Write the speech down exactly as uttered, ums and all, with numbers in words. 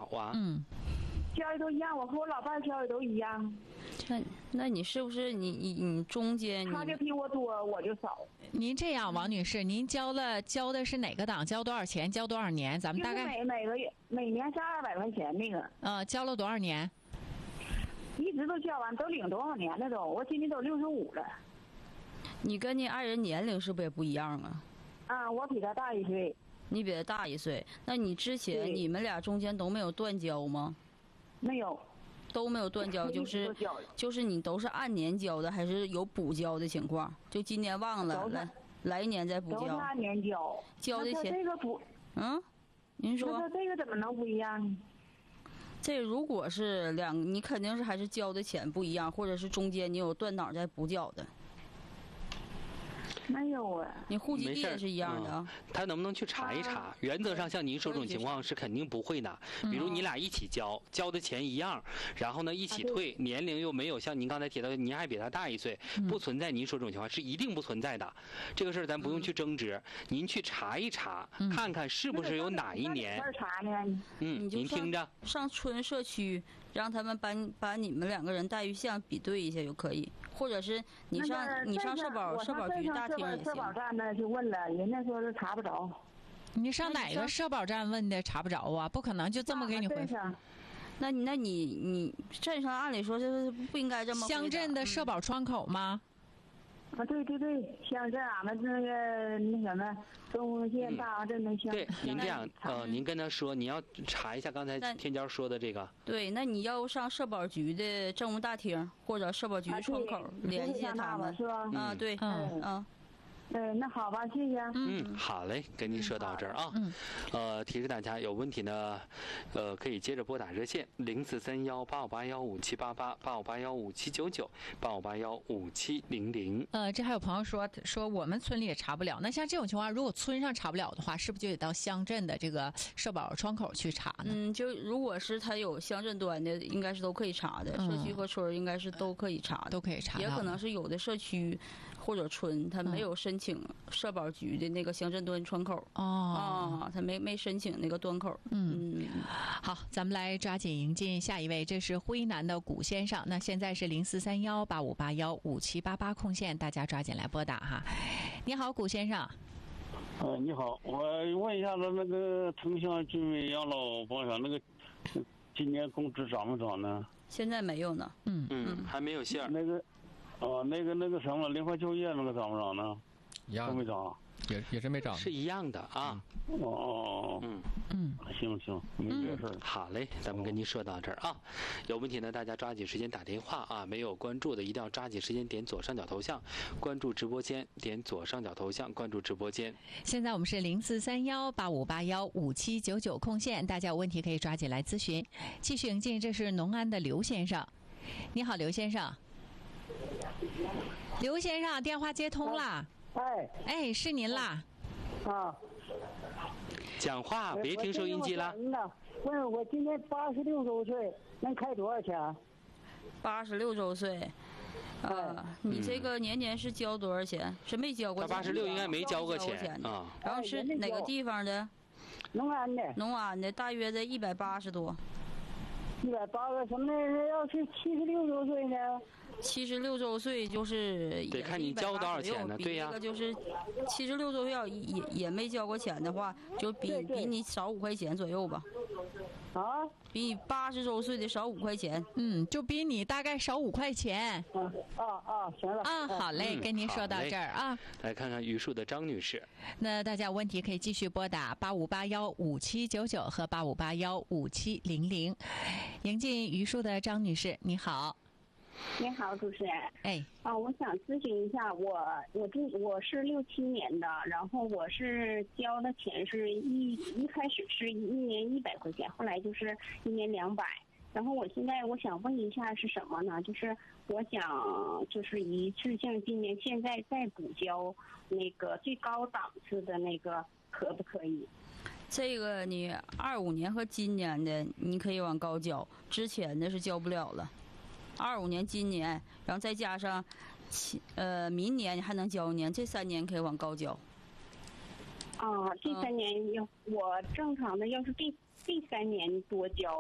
啊？ 嗯， 交的都一样，我和我老伴儿交的都一样。 那那你是不是你你你中间他就比我多，我就少。 您这样，王女士，您交了交的是哪个档？交多少钱？交多少年？咱们大概每每个月每年是二百块钱那个。 呃，交了多少年？ 一直都交完，都领多少年了都？我今年都六十五了。 你跟你爱人年龄是不是也不一样啊？ 啊，我比他大一岁。 你比他大一岁，那你之前对你们俩中间都没有断交吗？ 没有。 都没有断交，就是就是你都是按年交的，还是有补交的情况？就今年忘了，来来年再补交。 都是按年交， 交的钱这个补， 嗯，您说这个怎么能不一样？ 这如果是两，你肯定是还是交的钱不一样，或者是中间你有断档再补缴的。 没有啊， 你户籍地也是一样的啊、 嗯。他能不能去查一查？啊、原则上，像您说这种情况是肯定不会的。比如你俩一起交，嗯、交的钱一样，然后呢一起退，啊、年龄又没有像您刚才提到，您还比他大一岁，嗯、不存在您说这种情况，是一定不存在的。这个事儿咱不用去争执，嗯、您去查一查，嗯、看看是不是有哪一年。 查呢？ 嗯，您听着， 上村社区让他们把把你们两个人待遇项比对一下就可以，或者是你上、那个、你上社保社保局大厅也行。 社保站呢去问了，人家说是查不着。 你上哪个社保站问的查不着啊？不可能就这么给你回复。 那你那你你镇上按理说是不应该这么。 乡镇的社保窗口吗？ 啊，对对对，乡镇俺们那个那什么东风县大安镇那乡。 对，您这样呃，您跟他说，你要查一下刚才天骄说的这个。 对，那你要上社保局的政务大厅或者社保局窗口联系他们， 是吧？ 啊，对，嗯嗯。 嗯，那好吧，谢谢。 嗯，好嘞，跟您说到这儿啊。嗯，呃，提示大家有问题呢，呃，可以接着拨打热线零四三幺八五八幺五七八八八五八幺五七九九八五八幺五七零零。 呃，这还有朋友说说我们村里也查不了，那像这种情况，如果村上查不了的话，是不是就得到乡镇的这个社保窗口去查呢？ 嗯，就如果是他有乡镇端的，应该是都可以查的，嗯、社区和村应该是都可以查的， 都可以查。 也可能是有的社区或者村他没有申请。请社保局的那个乡镇端窗口哦， 啊，他没没申请那个端口。 嗯，嗯好，咱们来抓紧迎进下一位，这是徽南的古先生。那现在是零四三幺八五八幺五七八八空线，大家抓紧来拨打哈。你好，古先生。 呃，你好，我问一下子那个城乡居民养老保险那个今年工资涨没涨呢？ 现在没有呢。 嗯嗯，还没有信儿。 那个。啊，那个那个什么，联合就业那个涨不涨呢？ 一样， 都没涨， 也也是没涨， 是一样的啊。 哦哦，嗯嗯，行行，没这事儿。 好嘞，咱们跟您说到这儿啊。有问题呢，大家抓紧时间打电话啊。没有关注的，一定要抓紧时间点左上角头像，关注直播间，点左上角头像，关注直播间。 现在我们是零四三幺八五八幺五七九九空线，大家有问题可以抓紧来咨询。继续迎进，这是农安的刘先生。你好，刘先生。刘先生，电话接通了。 哎， 哎，是您啦。 啊， 讲话别听收音机了。 问我今年八十六周岁，能开多少钱？ 八十六周岁。啊，你这个年年是交多少钱？是没交过钱？ 他八十六应该没交过钱啊。 然后是哪个地方的？ 农安的。 农安的，大约在一百八十多。 一百八个什么呢？要是七十六周岁呢？ 七十六周岁就是得看你交多少钱呢？对呀， 这个就是七十六周岁要也也没交过钱的话，就比对对比你少五块钱左右吧。 啊， 比你八十周岁的少五块钱。 嗯，就比你大概少五块钱。 啊啊啊，行了。 啊，好嘞， 嗯、 跟您说到这儿啊。 来看看榆树的张女士。 那大家有问题可以继续拨打八五八幺五七九九和八五八幺五七零零。迎进榆树的张女士，你好。 你好，主持人。 哎， 啊，我想咨询一下，我我这我是六七年的，然后我是交的钱是一一开始是一年一百块钱，后来就是一年两百。然后我现在我想问一下是什么呢？就是我想就是一次性今年现在再补交那个最高档次的那个，可不可以？ 这个你二五年和今年的你可以往高交，之前的是交不了了。二五年、今年，然后再加上，呃，明年你还能交一年，这三年可以往高交。 啊，这三年要、嗯、我正常的要是第第三年多交。